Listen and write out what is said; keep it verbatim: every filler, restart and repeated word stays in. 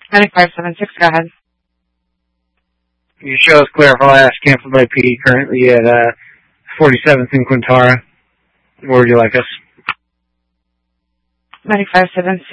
ninety-five seven six, go ahead. Your show is clear for last, canceled by P, currently at uh, forty-seventh in Quintara. Where would you like us? ninety-five seven six.